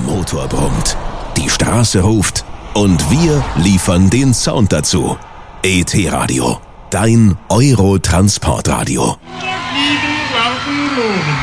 Motor brummt, die Straße ruft und wir liefern den Sound dazu. ET Radio, dein Euro-Transportradio. Wir fliegen